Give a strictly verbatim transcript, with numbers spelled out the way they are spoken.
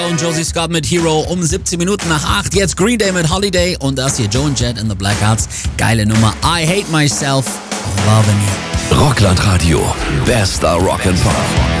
Und Josie Scott mit Hero um siebzehn Minuten nach acht. Jetzt Green Day mit Holiday und das hier Joe and Jet in the Blackhearts. Geile Nummer. I Hate Myself, Loving You. Rockland Radio. Bester Rock and Pop.